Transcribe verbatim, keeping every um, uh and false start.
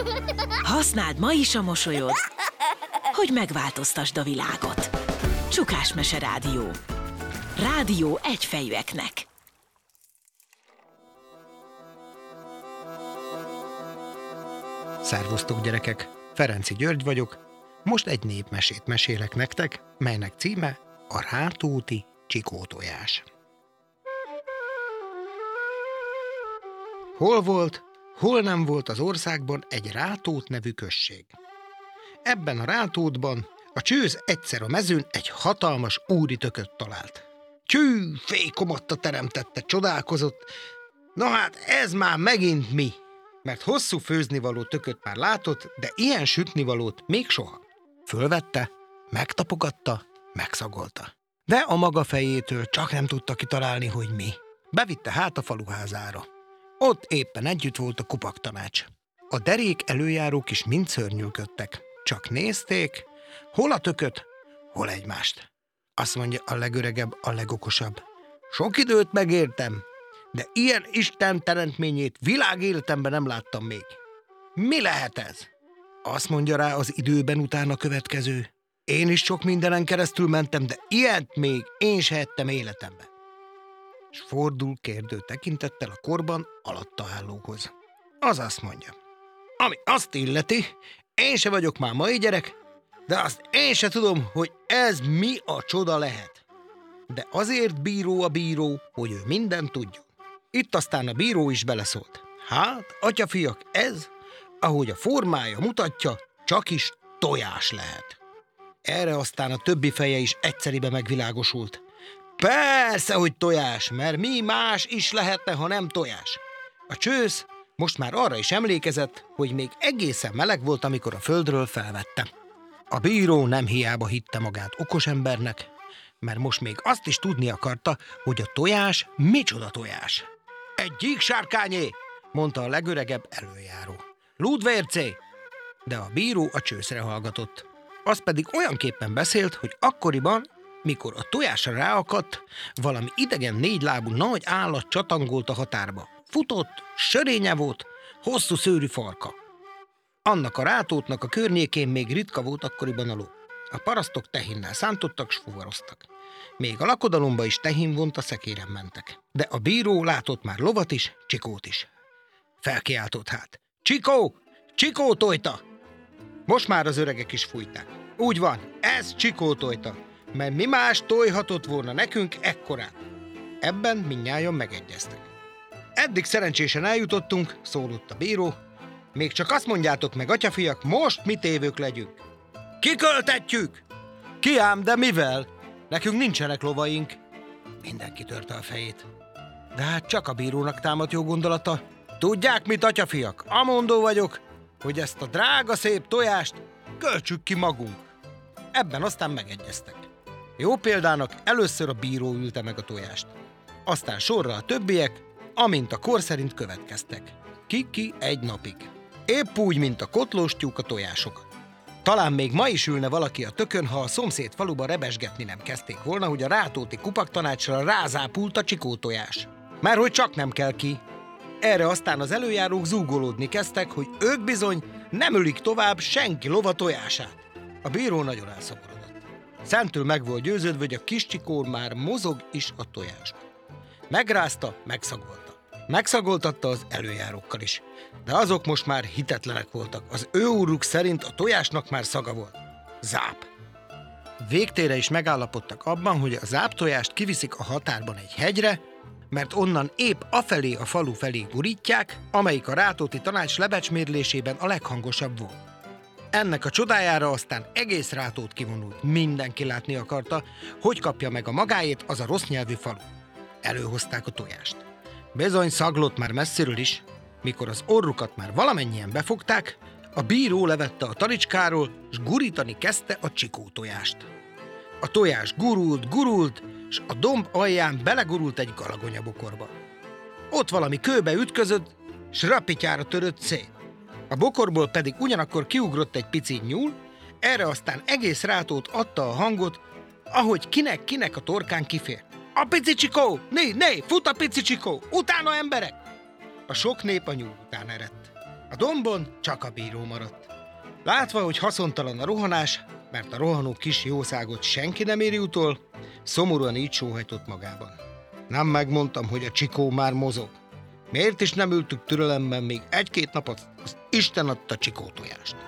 Használd ma is a mosolyod, hogy megváltoztasd a világot. Csukás Mese Rádió. Rádió egyfejűeknek. Szervusztok, gyerekek! Ferenci György vagyok. Most egy népmesét mesélek nektek, melynek címe a Rátóti Csikótojás. Hol volt, hol nem volt az országban egy Rátót nevű község. Ebben a Rátótban a csőz egyszer a mezőn egy hatalmas úri tököt talált. Tyű, fékomatta teremtette, csodálkozott. Na hát ez már megint mi? Mert hosszú főznivaló tököt már látott, de ilyen sütnivalót még soha. Fölvette, megtapogatta, megszagolta. De a maga fejétől csak nem tudta kitalálni, hogy mi. Bevitte hát a faluházára. Ott éppen együtt volt a kupaktanács. A derék előjárók is mind szörnyűködtek. Csak nézték, hol a tököt, hol egymást. Azt mondja a legöregebb, a legokosabb. Sok időt megértem, de ilyen Isten teremtményét világéletemben nem láttam még. Mi lehet ez? Azt mondja rá az időben utána következő. Én is sok mindenen keresztül mentem, de ilyet még én se ettem életemben. És fordul kérdő tekintettel a korban alatta állókhoz. Az azt mondja. Ami azt illeti, én se vagyok már mai gyerek, de azt én se tudom, hogy ez mi a csoda lehet. De azért bíró a bíró, hogy ő mindent tudjon. Itt aztán a bíró is beleszólt. Hát, atyafiak, ez, ahogy a formája mutatja, csak is tojás lehet. Erre aztán a többi feje is egyszeribe megvilágosult. Persze, hogy tojás, mert mi más is lehetne, ha nem tojás. A csősz most már arra is emlékezett, hogy még egészen meleg volt, amikor a földről felvette. A bíró nem hiába hitte magát okos embernek, mert most még azt is tudni akarta, hogy a tojás micsoda tojás. Egy gyíksárkányé, mondta a legöregebb előjáró. Lúdvércé! De a bíró a csőszre hallgatott. Az pedig olyanképpen beszélt, hogy akkoriban, mikor a tojásra ráakadt, valami idegen négylábú nagy állat csatangolt a határba. Futott, sörénye volt, hosszú szőrű farka. Annak a Rátótnak a környékén még ritka volt akkoriban a ló. A parasztok tehénnel szántottak, s fuvaroztak. Még a lakodalomba is tehén vont, a szekéren mentek. De a bíró látott már lovat is, Csikót is. Felkiáltott hát. Csikó! Csikó tojta! Most már az öregek is fújták. Úgy van, ez Csikó tojta, mert mi más tojhatott volna nekünk ekkorát. Ebben mindnyájan megegyeztek. Eddig szerencsésen eljutottunk, szólott a bíró. Még csak azt mondjátok meg, atyafiak, most mi tévők legyünk. Kiköltetjük! Ki ám, de mivel? Nekünk nincsenek lovaink. Mindenki törte a fejét. De hát csak a bírónak támadt jó gondolata. Tudják mit, atyafiak? Amondó vagyok, hogy ezt a drága szép tojást költsük ki magunk. Ebben aztán megegyeztek. Jó példának először a bíró ülte meg a tojást. Aztán sorra a többiek, amint a kor szerint következtek. Ki-ki egy napig. Épp úgy, mint a kotlós tyúk a tojásokat. Talán még ma is ülne valaki a tökön, ha a szomszéd faluba rebesgetni nem kezdték volna, hogy a Rátóti kupaktanácsra rázápult a Csikótojás. Mert hogy csak nem kell ki. Erre aztán az előjárók zúgolódni kezdtek, hogy ők bizony nem ölik tovább senki lova tojását. A bíró nagyon elszomorodott. Szentül meg volt győződve, hogy a kis Csikó már mozog is a tojásba. Megrázta, megszagolta. Megszagoltatta az előjárókkal is. De azok most már hitetlenek voltak. Az ő úruk szerint a tojásnak már szaga volt. Záp. Végtére is megállapodtak abban, hogy a záptojást kiviszik a határban egy hegyre, mert onnan épp afelé a falu felé gurítják, amelyik a Rátóti tanács lebecsmérlésében a leghangosabb volt. Ennek a csodájára aztán egész Rátót kivonult. Mindenki látni akarta, hogy kapja meg a magáét az a rossz nyelvű falu. Előhozták a tojást. Bizony szaglott már messziről is. Mikor az orrukat már valamennyien befogták, a bíró levette a talicskáról, s gurítani kezdte a Csikó tojást. A tojás gurult, gurult, s a domb alján belegurult egy galagonyabokorba. Ott valami kőbe ütközött, s rapityára törött szét. A bokorból pedig ugyanakkor kiugrott egy pici nyúl, erre aztán egész Rátót adta a hangot, ahogy kinek-kinek a torkán kifért. A pici Csikó! Né, né, fut a pici Csikó! Utána emberek! A sok nép a nyúl után eredt. A dombon csak a bíró maradt. Látva, hogy haszontalan a rohanás, mert a rohanó kis jószágot senki nem éri utol, szomorúan így sóhajtott magában. Nem megmondtam, hogy a Csikó már mozog. Miért is nem ültük türelemben még egy-két napot, az Isten adta Csikó tojást.